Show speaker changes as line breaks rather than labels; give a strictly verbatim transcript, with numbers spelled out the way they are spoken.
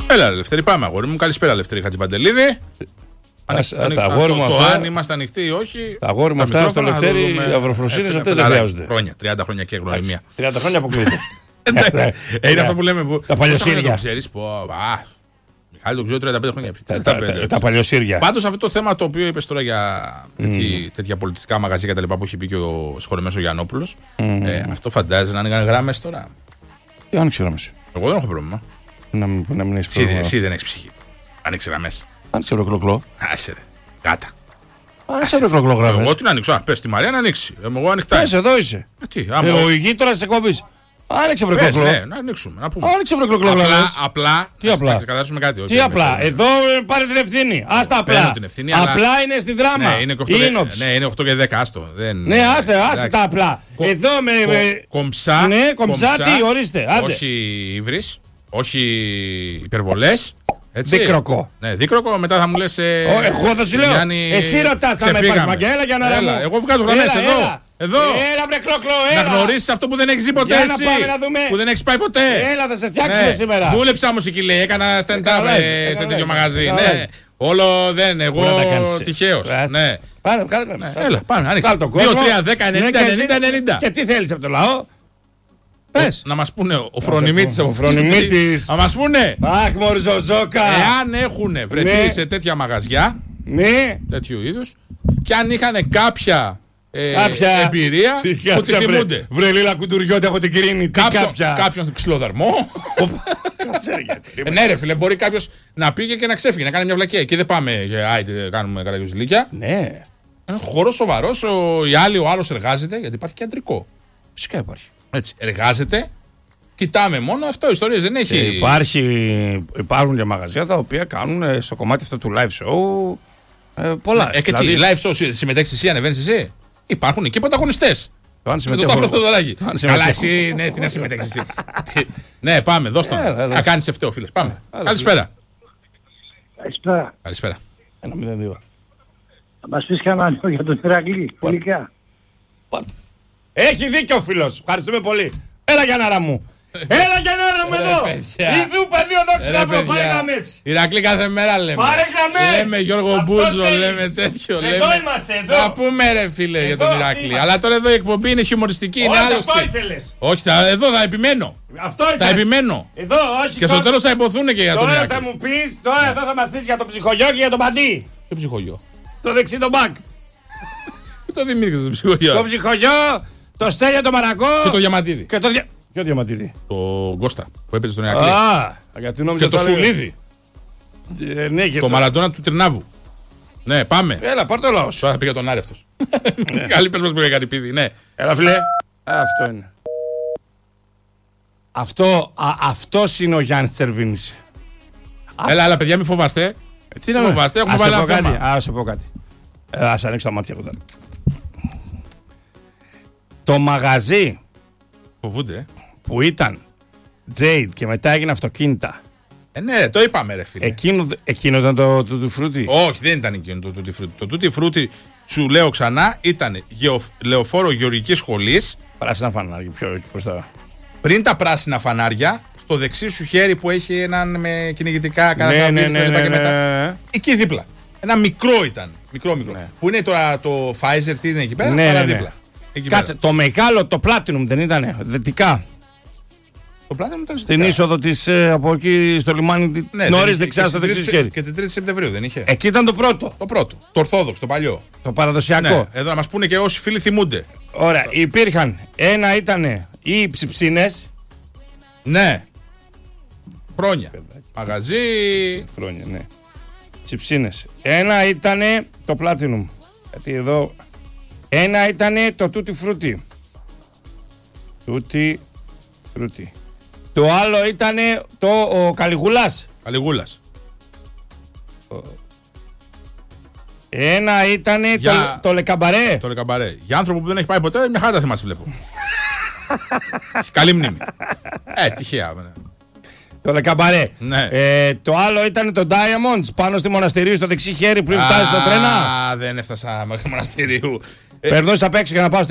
Έλα, Λευτέρη, πάμε αγόρι μου. Καλησπέρα, Λευτέρη Χατζηπαντελίδη. Το αν είμαστε ανοιχτοί ή όχι.
Τα αγόρι μου αυτά στο Λευτέρη, οι αυροφροσύνες αυτές δεν χρειάζονται.
Χρόνια, τριάντα χρόνια και γνωριμία.
τριάντα χρόνια αποκλείεται.
Είναι αυτό που λέμε.
Τα παλιοσύρια.
Μιχάλη, το ξέρω τριάντα πέντε χρόνια.
Τα παλιοσύρια.
Πάντως αυτό το θέμα το οποίο είπες τώρα για τέτοια πολιτιστικά μαγαζιά και τα λοιπά που έχει πει και ο συγχωρεμένος ο Γιαννόπουλος, αυτό φαντάζεσαι να ανοίγαν γράμμες τώρα?
Τι άνοιξε γράμμες?
Εγώ δεν έχω πρόβλημα.
Να μην έχεις πρόβλημα.
Εσύ δεν έχεις ψυχή. Άνοιξε γραμμές.
Άνοιξε ευρωκλοκλό.
Άσε ρε. Κάτα.
Άνοιξε ευρωκλοκλό γραμμές.
Εγώ τι να ανοίξω. Πες τη Μαρία να ανοίξει. Εγώ ανοιχτά.
Πες, εδώ είσαι. Ο γείτονας της εκπομπής. Άνοιξε ευρωκλοκλό.
Ναι, να ανοίξουμε. Να πούμε.
Άνοιξε ευρωκλοκλό γραμμές.
Απλά.
Τι απλά?
Να ξεκαθαρίσουμε κάτι.
Τι απλά? Εδώ πάρε την ευθύνη. Άστα απλά. Απλά είναι στη δράμα.
Ναι, είναι οκτώ και δέκα. Άστο.
Ναι, άσε, άσε τα απλά. Εδώ με.
Κομψά.
Ναι, κομψά τι, ορίστε.
Όχι υβρις. Όχι υπερβολές.
Δίκροκο.
Ναι, δίκροκο, μετά θα μου λες.
Εγώ θα σου λέω. Εσύ ρωτάς αν υπάρχει μαγκέλα για να ρωτήσω.
Εγώ βγάζω γραμμές εδώ. Εδώ.
Έλα, βρε κλόκλο, έλα.
Να γνωρίσεις αυτό που δεν έχεις δει ποτέ εσύ. Που δεν έχεις πάει ποτέ.
Έλα, θα σε φτιάξουμε σήμερα.
Δούλεψα μουσική, λέει. Έκανα stand-up σε τέτοιο μαγαζί. Ναι. Όλο δεν. Εγώ τυχαίος. Ναι.
Πάμε, κάνε γραμμές.
Έλα, πάμε, άνοιξε. δύο, τρία, δέκα, ενενήντα, ενενήντα, ενενήντα.
Και τι θέλεις από το λαό? Πες.
Να μας πούνε ο Φρονιμίτης.
Ο Φρονιμίτης.
Να μας πούνε.
Αχ, μοριζοζόκα.
Εάν έχουν βρεθεί σε τέτοια μαγαζιά.
Ναι.
Τέτοιου είδους. Και αν είχαν κάποια. Ε,
κάποια
εμπειρία που τη θυμούνται.
Βρελίλα κουντουριώτη από την Κυρίνη.
Κάποια. Κάποιον ξυλοδαρμό. Ναι, ρε φίλε, μπορεί κάποιος να πήγε και να ξέφυγε, να κάνει μια βλακία. Και δεν πάμε για άιτε, κάνουμε καλά ζηλίκια.
Ναι.
Ένα χώρο σοβαρό. Οι άλλοι, ο άλλος εργάζεται, γιατί υπάρχει και αντρικό.
Φυσικά υπάρχει.
Έτσι, εργάζεται. Κοιτάμε μόνο αυτό, ιστορίες δεν έχει.
Υπάρχει, υπάρχουν και μαγαζιά τα οποία κάνουν στο κομμάτι αυτό του live show ε, πολλά.
Ε, και δηλαδή... τι, live show συμμετέχεις εσύ, ανεβαίνεις εσύ. Υπάρχουν εκεί πρωταγωνιστές.
Το αν
συμμετέχεις. Καλά, εσύ, ναι, τι να συμμετέχεις εσύ. Ναι, πάμε, δώσ' τον. Να κάνεις ευταίο, φίλες. Πάμε. Καλησπέρα.
Καλησπέρα.
Καλησπέρα.
Ένα μηδέν δύο.
Θα μας πεις κανένα για τον Ηρακλή. Πολικά.
Έχει δίκιο ο φίλος. Ευχαριστούμε πολύ. Έλα Γιάνναρα μου. Έλα Γιάνναρα μου εδώ. Ιδού πεδίο δόξη να πω. Πάρε γραμμές.
Ηρακλή κάθε μέρα λέμε.
Πάρε γραμμές.
Λέμε Γιώργο Μπούζο, λέμε τέτοιο.
Εδώ είμαστε εδώ.
Θα πούμε ρε φίλε για τον Ηρακλή. Αλλά τώρα εδώ η εκπομπή είναι χιουμοριστική. Είναι
άλλωστε. Αυτό ήθελες.
Όχι, εδώ θα επιμένω.
Αυτό ήθελες.
Θα επιμένω.
Εδώ, όχι.
Και στο τέλος θα υποθούν και για τον Ηρακλή.
Τώρα θα μου πεις, τώρα εδώ θα μας πεις για το ψυχογειό και για τον παντί.
Το ψυχογειό.
Το δεξί το μπακ.
Το δημιούργησε το ψυχογειό.
Το ψυχογειό. Το Στέλιο, το Μαραγκό.
Και το Διαμαντίδη.
Και το δια... Ποιο Διαμαντίδη?
Το Γκώστα που έπαιζε στον Ηρακλή.
Α, γιατί νόμιζα.
Και το Σουλίδη.
Ε, ναι, και
το, το Μαραντώνα του Τρινάβου. Ναι, πάμε.
Έλα, πάρ' το λαό.
Τώρα θα πήγα τον Άρη αυτός. Καλή πες μας που έκανε πίδι, ναι.
Έλα, φίλε. Αυτό είναι. Αυτό, α, αυτός είναι ο Γιάννης Τσερβίνης.
Έλα, έλα, παιδιά, μην φοβάστε.
Ε, τι να
φοβάστε, έχουμε βάλει ένα θέμα.
Α, σε πω κάτι. Ε, ας ανοίξω τα μάτια εγώ τώρα. Το μαγαζί
φοβούνται
που ήταν Jade και μετά έγινε αυτοκίνητα.
Ε, ναι, το είπαμε ρε φίλε.
Εκείνο, εκείνο ήταν το Tutti Frutti.
Όχι, δεν ήταν εκείνο το Tutti Frutti. Το Tutti Frutti, σου λέω ξανά, ήταν γεω, λεωφόρο γεωργικής σχολής.
Πράσινα φανάρια, πιο προς τα...
Πριν τα πράσινα φανάρια, στο δεξί σου χέρι που έχει έναν με κυνηγητικά
κανένα ναι, ναι, ναι, ναι, ναι, ναι.
Εκεί δίπλα. Ένα μικρό ήταν. Μικρό, μικρό. Ναι. Που είναι τώρα το Pfizer, τι είναι εκεί πέρα,
ναι,
παρά
ναι, ναι.
δίπλα. Εκεί
Κάτσε, πέρα. Το μεγάλο, το Platinum δεν ήτανε, δυτικά.
Το Platinum ήταν
στην είσοδο της ε, από εκεί στο λιμάνι, ναι, νωρίς δεξιά στο δεξί χέρι.
Και την τρίτη Σεπτεμβρίου δεν είχε.
Εκεί ήταν το πρώτο.
Το πρώτο. Το ορθόδοξο, το παλιό.
Το παραδοσιακό.
Ναι, εδώ να μας πούνε και όσοι φίλοι θυμούνται.
Ωραία, το... υπήρχαν. Ένα ήταν οι ψιψίνες.
Ναι. Χρόνια. Μαγαζί.
Χρόνια, ναι. Τσιψίνες. Ένα ήταν το Platinum. Γιατί εδώ. Ένα ήταν το Tutti Frutti. Tutti Frutti. Το άλλο ήταν το ο Καλιγούλας.
Καλιγούλας.
Ένα ήταν Για... το, το Λεκαμπαρέ.
Το Λεκαμπαρέ. Για άνθρωπο που δεν έχει πάει ποτέ, μια χαρά θα θυμάσαι βλέπω. Καλή μνήμη. Ε, τυχαία.
Το Λεκαμπαρέ.
Ναι.
Ε, το άλλο ήταν το Diamonds πάνω στη Μοναστηρίου στο δεξί χέρι πριν φτάσει στο τρένα.
Α, δεν έφτασα μέχρι το Μοναστηρίου.
Περνούσα απ' έξω για να πάω